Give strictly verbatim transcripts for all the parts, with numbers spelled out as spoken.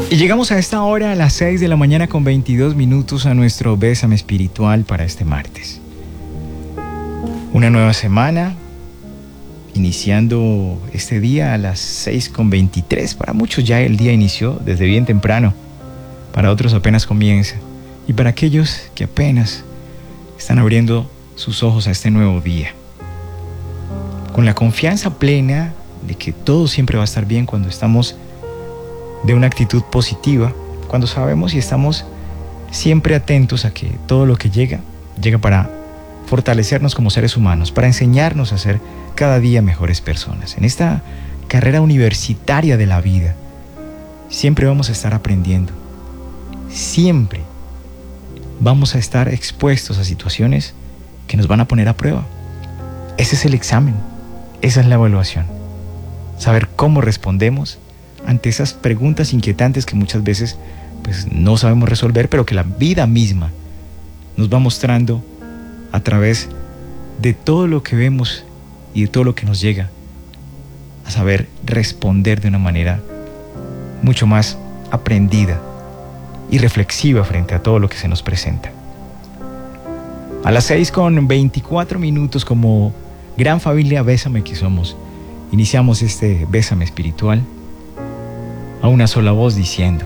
Y llegamos a esta hora, a las seis de la mañana con veintidós minutos, a nuestro Bésame Espiritual para este martes. Una nueva semana, iniciando este día a las seis con veintitrés. Para muchos ya el día inició desde bien temprano, para otros apenas comienza. Y para aquellos que apenas están abriendo sus ojos a este nuevo día, con la confianza plena de que todo siempre va a estar bien cuando estamos de una actitud positiva, cuando sabemos y estamos siempre atentos a que todo lo que llega, llega para fortalecernos como seres humanos, para enseñarnos a ser cada día mejores personas. En esta carrera universitaria de la vida, siempre vamos a estar aprendiendo, siempre vamos a estar expuestos a situaciones que nos van a poner a prueba. Ese es el examen, esa es la evaluación, saber cómo respondemos ante esas preguntas inquietantes que muchas veces pues, no sabemos resolver, pero que la vida misma nos va mostrando a través de todo lo que vemos y de todo lo que nos llega, a saber responder de una manera mucho más aprendida y reflexiva frente a todo lo que se nos presenta. A las seis con veinticuatro minutos, como gran familia Bésame que somos, iniciamos este Bésame Espiritual a una sola voz diciendo: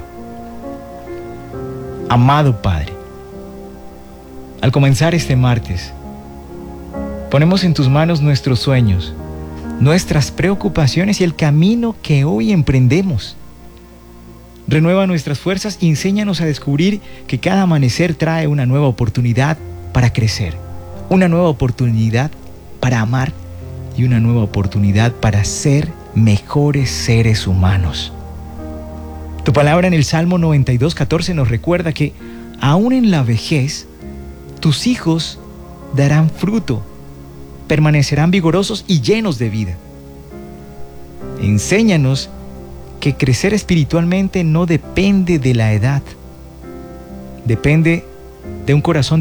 amado Padre, al comenzar este martes, ponemos en tus manos nuestros sueños, nuestras preocupaciones y el camino que hoy emprendemos. Renueva nuestras fuerzas y enséñanos a descubrir que cada amanecer trae una nueva oportunidad para crecer, una nueva oportunidad para amar y una nueva oportunidad para ser mejores seres humanos. Tu palabra en el Salmo noventa y dos, catorce nos recuerda que aún en la vejez tus hijos darán fruto, permanecerán vigorosos y llenos de vida. Enséñanos que crecer espiritualmente no depende de la edad, depende de un corazón